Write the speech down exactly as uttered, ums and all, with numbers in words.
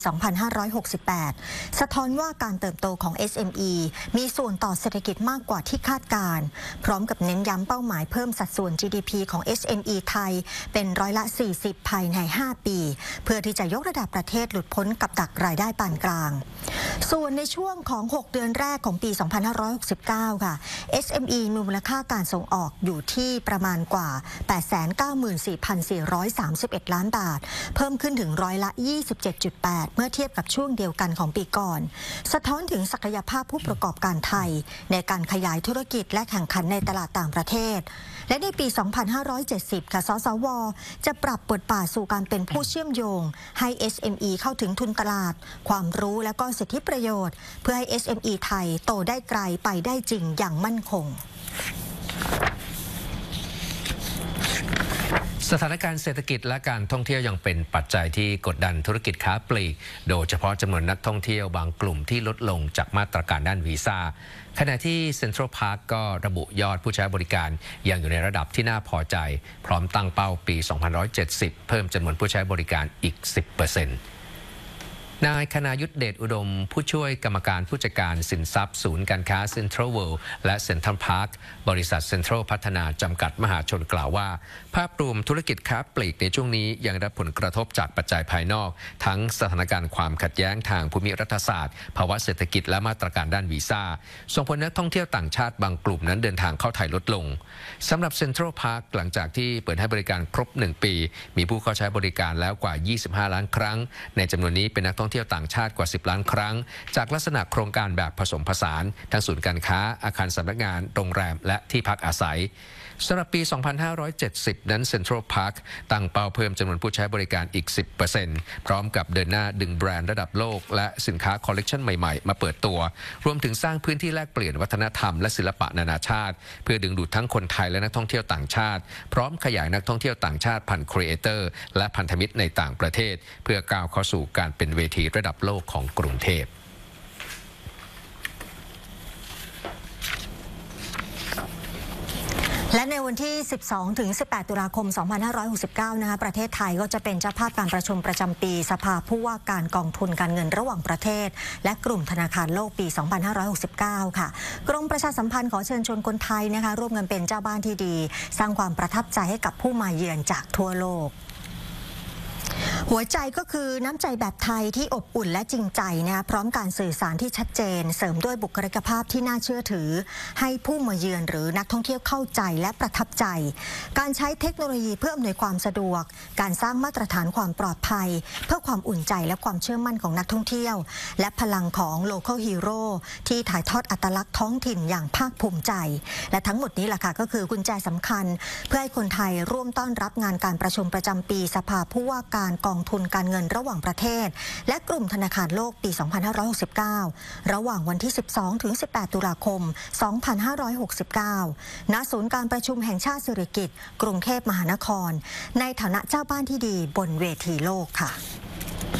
สองพันห้าร้อยหกสิบแปด สะท้อนว่าการเติบโตของ เอส เอ็ม อี มีส่วนต่อเศรษฐกิจมากกว่าที่คาดการณ์พร้อมกับเน้นย้ำเป้าหมายเพิ่มสัดส่วน จี ดี พี ของ เอส เอ็ม อี ไทยเป็นร้อยละ สี่สิบ ภายใน ห้า ปี เพื่อที่จะยกระดับประเทศหลุดพ้นกับดักรายได้ปานกลางส่วนในช่วงของ หก เดือนแรกของปี สองพันห้าร้อยหกสิบเก้า ค่ะ เอส เอ็ม อี มีมูลค่าการส่งออกอยู่ที่ประมาณกว่า แปดแสนเก้าหมื่นสี่พันสี่ร้อยสามสิบเอ็ด ล้านบาทเพิ่มขึ้นถึงร้อยละ ยี่สิบเจ็ดจุดแปด เมื่อเทียบกับช่วงเดียวกันของปีก่อนสะท้อนถึงศักยภาพผู้ประกอบการไทยในการขยายธุรกิจและแข่งขันในตลาดต่างประเทศและในปี สองพันห้าร้อยเจ็ดสิบ ค่ะ สสว จะปรับบทบาทสู่การเป็นผู้เชื่อมโยงให้ เอส เอ็ม อี เข้าถึงทุนตลาดความรู้และก็สิทธิประโยชน์เพื่อให้ เอส เอ็ม อี ไทยโตได้ไกลไปได้จริงอย่างมั่นคงสถานการณ์เศรษฐกิจและการท่องเที่ยวยังเป็นปัจจัยที่กดดันธุรกิจค้าปลีกโดยเฉพาะจำนวนนักท่องเที่ยวบางกลุ่มที่ลดลงจากมาตรการด้านวีซ่าขณะที่เซ็นทรัลพาร์คก็ระบุยอดผู้ใช้บริการยังอยู่ในระดับที่น่าพอใจพร้อมตั้งเป้าปีสองพันห้าร้อยเจ็ดสิบเพิ่มจำนวนผู้ใช้บริการอีก สิบเปอร์เซ็นต์นายคณายุทธเดชอุดมผู้ช่วยกรรมการผู้จัดการสินทรัพย์ศูนย์การค้าเซ็นทรัลเวิลด์และเซ็นทรัลพาร์คบริษัทเซ็นทรัลพัฒนาจำกัดมหาชนกล่าวว่าภาพรวมธุรกิจค้าปลีกในช่วงนี้ยังได้รับผลกระทบจากปัจจัยภายนอกทั้งสถานการณ์ความขัดแย้งทางภูมิรัฐศาสตร์ภาวะเศรษฐกิจและมาตรการด้านวีซ่าส่งผลนักท่องเที่ยวต่างชาติบางกลุ่มนั้นเดินทางเข้าไทยลดลงสำหรับเซ็นทรัลพาร์คหลังจากที่เปิดให้บริการครบหนึ่งปีมีผู้เข้าใช้บริการแล้วกว่ายี่สิบห้าล้านครั้งในจำนวนนี้เป็นนักท่องเที่ยวต่างชาติกว่าสิบล้านครั้งจากลักษณะโครงการแบบผสมผสานทั้งศูนย์การค้าอาคารสำนักงานโรงแรมและที่พักอาศัยสำหรับปี สองพันห้าร้อยเจ็ดสิบ นั้นเซ็นทรัลพาร์คตั้งเป้าเพิ่มจำนวนผู้ใช้บริการอีก สิบเปอร์เซ็นต์ พร้อมกับเดินหน้าดึงแบรนด์ระดับโลกและสินค้าคอลเลกชันใหม่ๆมาเปิดตัวรวมถึงสร้างพื้นที่แลกเปลี่ยนวัฒนธรรมและศิลปะนานาชาติเพื่อดึงดูดทั้งคนไทยและนักท่องเที่ยวต่างชาติพร้อมขยายนักท่องเที่ยวต่างชาติผ่านครีเอเตอร์และพันธมิตรในต่างประเทศเพื่อก้าวเข้าสู่การเป็นเวทีระดับโลกของกรุงเทพและในวันที่ สิบสองถึงสิบแปด ตุลาคม สองพันห้าร้อยหกสิบเก้า นะคะประเทศไทยก็จะเป็นเจ้าภาพการประชุมประจำปีสภาผู้ว่าการกองทุนการเงินระหว่างประเทศและกลุ่มธนาคารโลกปี สองพันห้าร้อยหกสิบเก้า ค่ะกรมประชาสัมพันธ์ขอเชิญชวนคนไทยนะคะร่วมกันเป็นเจ้าบ้านที่ดีสร้างความประทับใจให้กับผู้มาเยือนจากทั่วโลกหัวใจก็คือน้ำใจแบบไทยที่อบอุ่นและจริงใจนะพร้อมการสื่อสารที่ชัดเจนเสริมด้วยบุคลิกภาพที่น่าเชื่อถือให้ผู้มาเยือนหรือนักท่องเที่ยวเข้าใจและประทับใจการใช้เทคโนโลยีเพื่ออำนวยความสะดวกการสร้างมาตรฐานความปลอดภัยเพื่อความอุ่นใจและความเชื่อมั่นของนักท่องเที่ยวและพลังของ Local Hero ที่ถ่ายทอดอัตลักษณ์ท้องถิ่นอย่างภาคภูมิใจและทั้งหมดนี้แหละค่ะก็คือกุญแจสำคัญเพื่อให้คนไทยร่วมต้อนรับงานการประชุมประจำปีสภาผู้ว่าการกองทุนการเงินระหว่างประเทศและกลุ่มธนาคารโลกปี สองพันห้าร้อยหกสิบเก้า ระหว่างวันที่ สิบสองถึงสิบแปด ตุลาคม สองพันห้าร้อยหกสิบเก้า ณ ศูนย์การประชุมแห่งชาติสิริกิติ์กรุงเทพมหานครในฐานะเจ้าบ้านที่ดีบนเวทีโลกค่ะ